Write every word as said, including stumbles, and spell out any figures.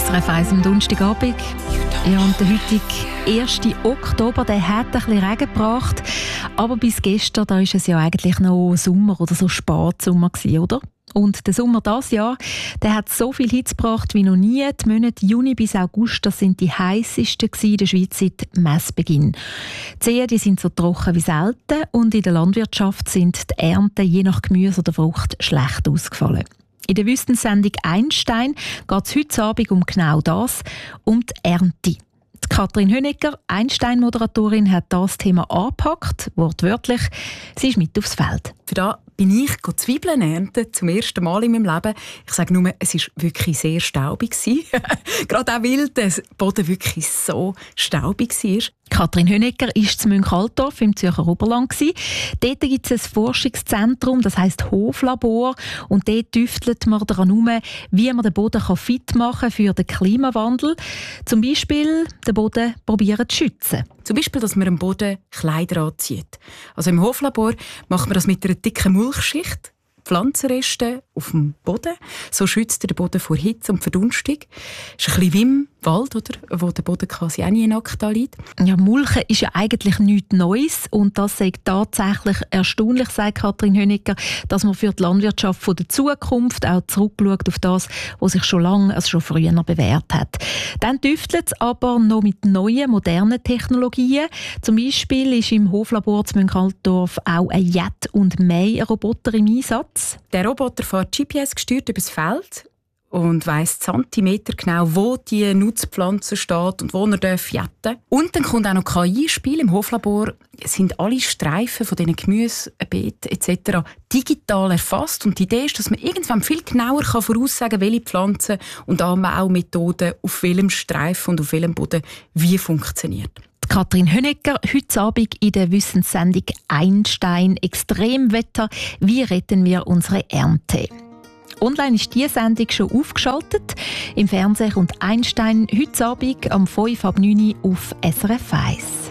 S R F eins am Donnerstagabend. Ja, und der heutige erste Oktober, der hat ein bisschen Regen gebracht. Aber bis gestern, da war es ja eigentlich noch Sommer oder so Spätsommer gewesen, oder? Und der Sommer dieses Jahr, der hat so viel Hitze gebracht wie noch nie. Die Monate Juni bis August, das sind die heißesten in der Schweiz seit Messbeginn. Die Seen, die sind so trocken wie selten und in der Landwirtschaft sind die Ernten je nach Gemüse oder Frucht schlecht ausgefallen. In der Wissenssendung «Einstein» geht es heute Abend um genau das, um die Ernte. Die Kathrin Hönecker, Einstein-Moderatorin, hat das Thema angepackt, wortwörtlich. Sie ist mit aufs Feld. Für da bin ich Zwiebeln ernten, zum ersten Mal in meinem Leben. Ich sage nur, es war wirklich sehr staubig. Gerade auch, weil der Boden wirklich so staubig war. Kathrin Hönecker war in Münchaltorf im Zürcher Oberland. Dort gibt es ein Forschungszentrum, das heisst Hoflabor. Und dort tüftelt man daran herum, wie man den Boden fit machen kann für den Klimawandel. Zum Beispiel den Boden probieren zu schützen. Zum Beispiel, dass man am Boden Kleider anzieht. Also im Hoflabor macht man das mit einer dicken Mulchschicht. Pflanzenreste auf dem Boden. So schützt er den Boden vor Hitze und Verdunstung. Das ist ein bisschen wie im Wald, oder? Wo der Boden quasi auch nie nackt liegt. Ja, Mulchen ist ja eigentlich nichts Neues. Und das ist tatsächlich erstaunlich, sagt Kathrin Hönecker, dass man für die Landwirtschaft von der Zukunft auch zurückschaut auf das, was sich schon lange, also schon früher bewährt hat. Dann tüftelt es aber noch mit neuen, modernen Technologien. Zum Beispiel ist im Hoflabor zu Münchaltorf auch ein Jet- und Mähroboter im Einsatz. Der Roboter fährt G P S gesteuert übers Feld und weiss Zentimeter genau, wo die Nutzpflanze steht und wo er jetten darf. Und dann kommt auch noch K I ins Spiel. Im Hoflabor sind alle Streifen von diesen Gemüsebeeten et cetera digital erfasst. Und die Idee ist, dass man irgendwann viel genauer voraussagen kann, welche Pflanzen und auch Methoden auf welchem Streifen und auf welchem Boden wie funktioniert. Kathrin Hönecker, heute Abend in der Wissenssendung «Einstein. Extremwetter. Wie retten wir unsere Ernte?» Online ist diese Sendung schon aufgeschaltet. Im Fernsehen kommt «Einstein» heute Abend um fünf ab neun auf S R F eins.